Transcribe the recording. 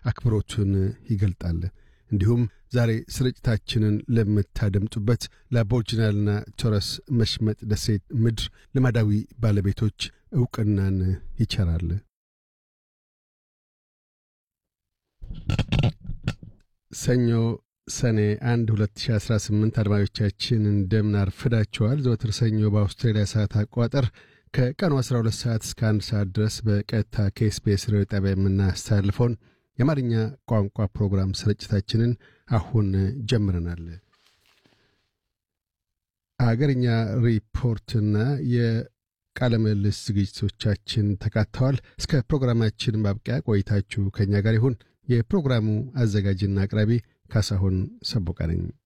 አክብሮቱን ይገልጣል። እንዲሁም ዛሬ ስርጭታችንን ለምታደምጡበት ለአቦሪጂናልና ቶረስ መሽመጥ ደሴት ምድር ልማዳዊ ባለቤቶች ዕውቅናን ይቸራል። ሰኞ ሰኔ 1 2018 አድማጮቻችን እንደምን አርፍዳችኋል። ዘወትር ሰኞ በአውስትራሊያ ሰዓት አቆጣጠር ከቀኑ 12 ሰዓት እስከ 1 ሰዓት ድረስ በቀጥታ ከኤስቢኤስ ሬዲዮ ጣቢያ የምናስተላልፈውን የአማርኛ ቋንቋ ፕሮግራም ስርጭታችንን አሁን ጀምረናል። አገርኛ ሪፖርትና የቃለ ምልልስ ዝግጅቶቻችን ተካተዋል። እስከ ፕሮግራማችን ማብቂያ ቆይታችሁ ከኛ ጋር ይሁን። የፕሮግራሙ አዘጋጅና አቅራቢ ካሳሁን ሰቦቃ ነኝ።